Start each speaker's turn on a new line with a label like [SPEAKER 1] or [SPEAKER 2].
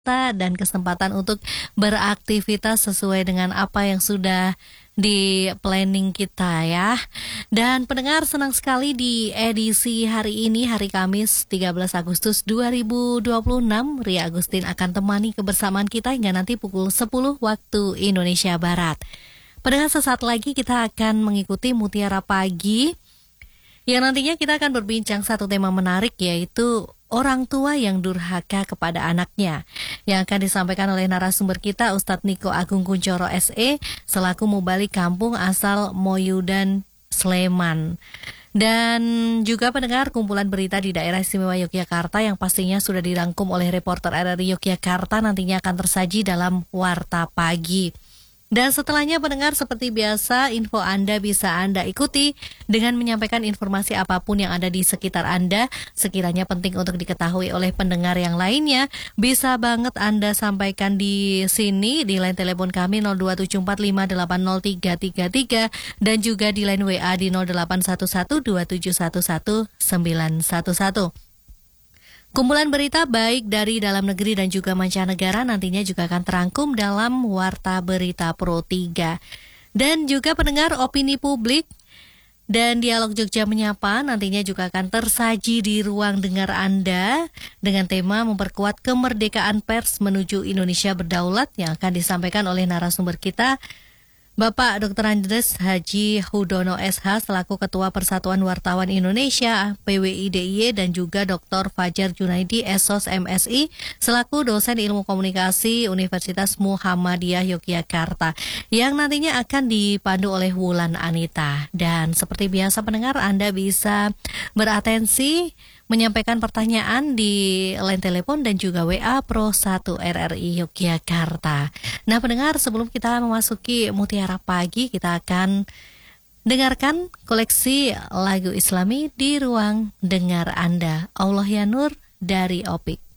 [SPEAKER 1] waktu dan kesempatan untuk beraktivitas sesuai dengan apa yang sudah di planning kita ya. Dan pendengar, senang sekali di edisi hari ini, hari Kamis 13 Agustus 2026, Ria Agustin akan temani kebersamaan kita hingga nanti pukul 10 waktu Indonesia Barat. Pendengar, sesaat lagi kita akan mengikuti Mutiara Pagi yang nantinya kita akan berbincang satu tema menarik, yaitu orang tua yang durhaka kepada anaknya, yang akan disampaikan oleh narasumber kita Ustadz Niko Agung Kunchoro SE selaku mubalik kampung asal Moyudan, Sleman. Dan juga pendengar, kumpulan berita di daerah istimewa Yogyakarta yang pastinya sudah dirangkum oleh reporter RRI Yogyakarta nantinya akan tersaji dalam Warta Pagi. Dan setelahnya pendengar, seperti biasa, info Anda bisa Anda ikuti dengan menyampaikan informasi apapun yang ada di sekitar Anda. Sekiranya penting untuk diketahui oleh pendengar yang lainnya, bisa banget Anda sampaikan di sini di line telepon kami 02745803333 dan juga di line WA di 081127119111. Kumpulan berita baik dari dalam negeri dan juga mancanegara nantinya juga akan terangkum dalam Warta Berita Pro 3. Dan juga pendengar, opini publik dan dialog Jogja Menyapa nantinya juga akan tersaji di ruang dengar Anda dengan tema memperkuat kemerdekaan pers menuju Indonesia berdaulat yang akan disampaikan oleh narasumber kita Bapak Dr. Andres Haji Hudono SH selaku Ketua Persatuan Wartawan Indonesia PWI-DIY dan juga Dr. Fajar Junaidi SOS MSI selaku dosen ilmu komunikasi Universitas Muhammadiyah Yogyakarta yang nantinya akan dipandu oleh Wulan Anita. Dan seperti biasa pendengar, Anda bisa beratensi menyampaikan pertanyaan di line telepon dan juga WA Pro 1 RRI Yogyakarta. Nah pendengar, sebelum kita memasuki Mutiara Pagi, kita akan dengarkan koleksi lagu Islami di ruang dengar Anda. Allah ya Nur dari Opik.